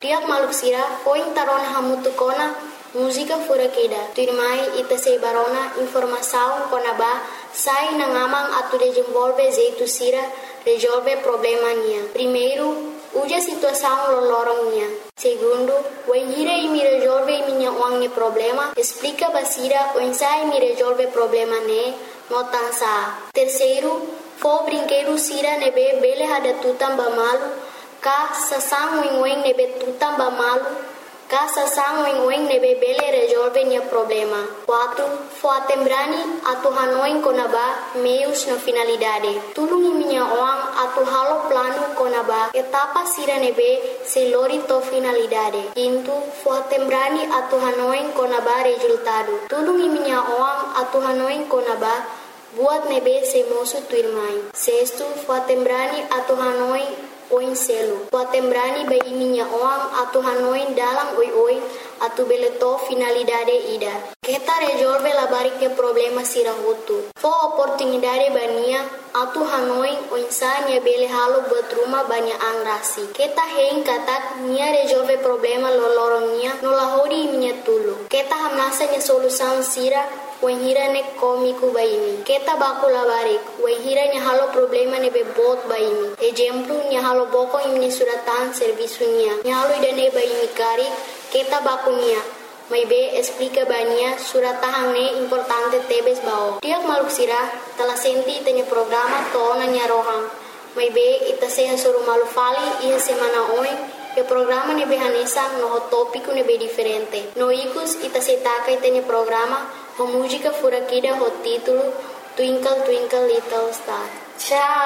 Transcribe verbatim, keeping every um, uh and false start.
Tiak maluk sira foi tarona hamutukona música furakida. Tuirmai ita sei barona informação konaba sai nangamang atu desenvolve jeito sira resolve problema nia. Primeiro, uja situação lolorong nia. Segundo, o hira e me resolve minha wangne problema, explica basira o ensai me resolve problema ne, notansa. Terceiro, fo brinquedo sira nebe bele hada tutam bamalu, ka sasang wing wing nebe tutam bamalu, ka sasang wing wing nebe bele resolve nia problema. Quatro, fo atembrani atu hanoin konaba meios na finalidade. Tulungi minha wang atu halo plano konaba etapa sira nebe se lori to finalidade. Quinto, fo atembrani atu hanoin konaba resultado. Tulungi minha wang atu hanoin konaba buat nebe se mosu tuirmai. Sexto, fo atembrani atu hanoin oin selo. Fo atembrani bai minha wang atu hanoin dalam oi oi atu beleto finalidade ida. Kita resolve la bariknya problema sira hutu. Fo oportunidade bania atu hanoin o insania bele halo buat rumah banyak angrasi. Kita hein katak nia resolve problema lolorong nia nola hodi minha tulu. Kita hamnasa nia solução sira wahira ne komiku baimi. Kita baku la barik wahira nia halo problema ne bebot baimi. Exemplo nia halo boko imni suratan serviço nia. Nia halo idane baimi kari kita baku nia. Mai be explica bania suratahang ne importante tebes bao. Tiak maluk sira telah senti tanya programa tona nya rohang. Mai be ita seha suru malu fali ia semana oin e programa ne be hanesa no tópico ne be diferente. No ikus ita setaka tanya programa ho música furakida ho título Twinkle Twinkle Little Star. Tchau.